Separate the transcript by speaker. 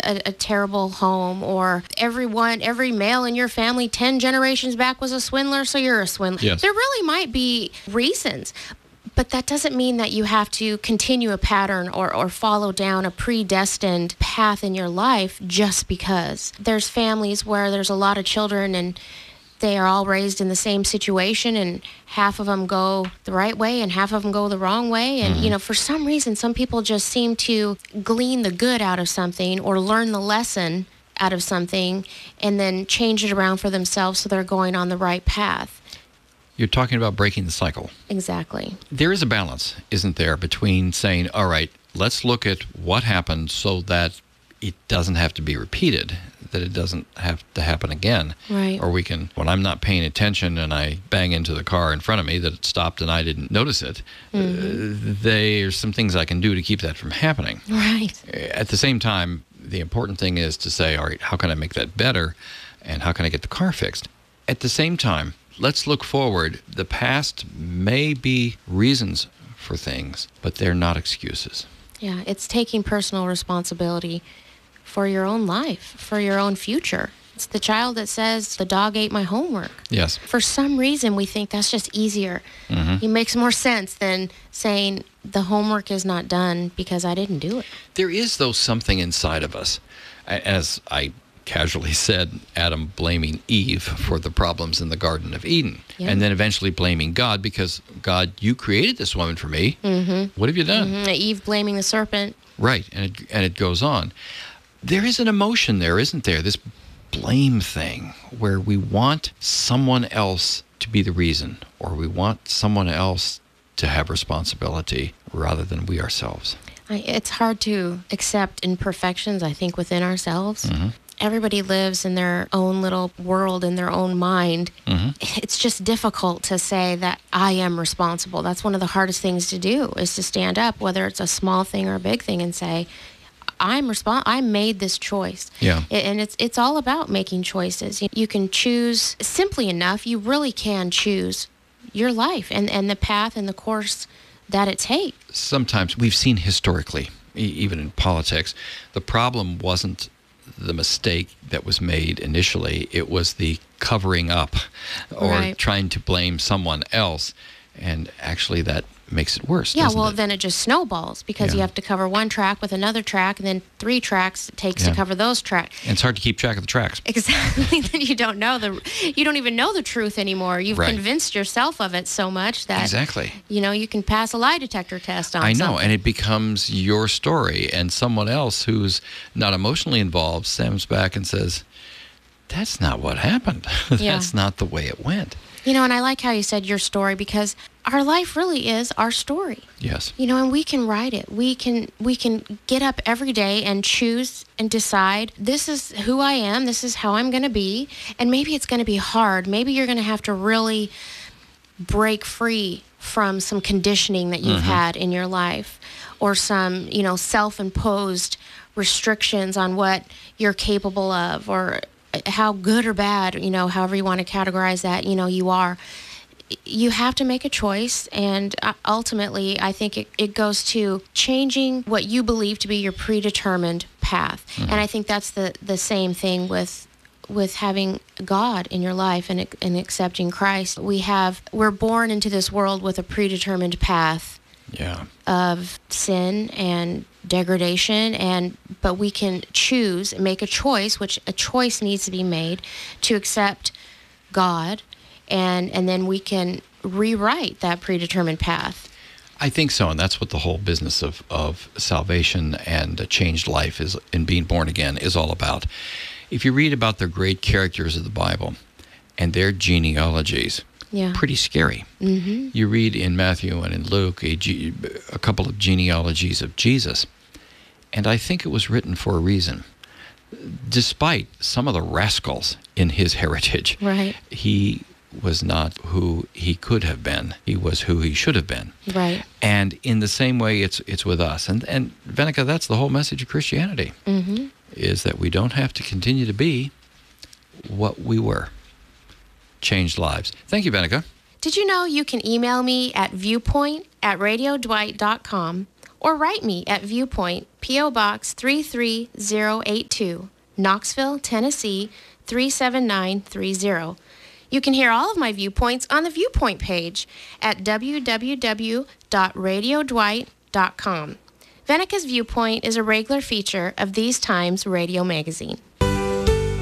Speaker 1: a terrible home, or every male in your family 10 generations back was a swindler, so you're a swindler.
Speaker 2: Yes.
Speaker 1: There really might be reasons. But that doesn't mean that you have to continue a pattern or follow down a predestined path in your life just because. There's families where there's a lot of children and they are all raised in the same situation, and half of them go the right way and half of them go the wrong way. And, for some reason, some people just seem to glean the good out of something or learn the lesson out of something and then change it around for themselves so they're going on the right path.
Speaker 2: You're talking about breaking the cycle.
Speaker 1: Exactly.
Speaker 2: There is a balance, isn't there, between saying, all right, let's look at what happened so that it doesn't have to be repeated, that it doesn't have to happen again.
Speaker 1: Right.
Speaker 2: Or we can, when I'm not paying attention and I bang into the car in front of me that it stopped and I didn't notice it, there's some things I can do to keep that from happening.
Speaker 1: Right.
Speaker 2: At the same time, the important thing is to say, all right, how can I make that better and how can I get the car fixed? At the same time, let's look forward. The past may be reasons for things, but they're not excuses.
Speaker 1: Yeah, it's taking personal responsibility for your own life, for your own future. It's the child that says, the dog ate my homework.
Speaker 2: Yes.
Speaker 1: For some reason, we think that's just easier. It makes more sense than saying the homework is not done because I didn't do it.
Speaker 2: There is, though, something inside of us. As I casually said, Adam blaming Eve for the problems in the Garden of Eden.
Speaker 1: Yeah.
Speaker 2: And then eventually blaming God because, God, you created this woman for me. What have you done?
Speaker 1: Eve blaming the serpent.
Speaker 2: Right, and it goes on. There is an emotion there, isn't there? This blame thing where we want someone else to be the reason, or we want someone else to have responsibility rather than we ourselves.
Speaker 1: It's hard to accept imperfections, I think, within ourselves. Everybody lives in their own little world, in their own mind. It's just difficult to say that I am responsible. That's one of the hardest things to do, is to stand up, whether it's a small thing or a big thing, and say, I made this choice.
Speaker 2: Yeah.
Speaker 1: And it's all about making choices. You can choose, simply enough, you really can choose your life and the path and the course that it takes.
Speaker 2: Sometimes we've seen historically, even in politics, the problem wasn't the mistake that was made initially. It was the covering up or trying to blame someone else. And actually that makes it worse.
Speaker 1: Yeah,
Speaker 2: doesn't
Speaker 1: well,
Speaker 2: it?
Speaker 1: then it just snowballs because you have to cover one track with another track and then 3 tracks it takes to cover those tracks.
Speaker 2: And it's hard to keep track of the tracks.
Speaker 1: Exactly. Then you don't even know the truth anymore. You've convinced yourself of it so much that you can pass a lie detector test on something.
Speaker 2: I know, and it becomes your story, and someone else who's not emotionally involved stems back and says, that's not what happened. That's not the way it went.
Speaker 1: And I like how you said your story, because our life really is our story.
Speaker 2: Yes.
Speaker 1: And we can write it. We can get up every day and choose and decide, this is who I am, this is how I'm going to be, and maybe it's going to be hard. Maybe you're going to have to really break free from some conditioning that you've had in your life, or some, self-imposed restrictions on what you're capable of, or how good or bad, however you want to categorize that, you are. You have to make a choice, and ultimately, I think it goes to changing what you believe to be your predetermined path. And I think that's the same thing with having God in your life and accepting Christ. We're born into this world with a predetermined path of sin and degradation, but we can choose and make a choice, which a choice needs to be made, to accept God, and then we can rewrite that predetermined path.
Speaker 2: I think so, and that's what the whole business of salvation and a changed life is, and being born again, is all about. If you read about the great characters of the Bible and their genealogies, pretty scary. You read in Matthew and in Luke a couple of genealogies of Jesus, and I think it was written for a reason. Despite some of the rascals in his heritage, he was not who he could have been. He was who he should have been.
Speaker 1: Right.
Speaker 2: And in the same way, it's with us. And Venica, that's the whole message of Christianity, is that we don't have to continue to be what we were. Changed lives. Thank you, Venica.
Speaker 1: Did you know you can email me at viewpoint@radiodwight.com, or write me at Viewpoint, P.O. Box 33082, Knoxville, Tennessee 37930. You can hear all of my viewpoints on the Viewpoint page at www.radiodwight.com. Venica's Viewpoint is a regular feature of These Times Radio magazine.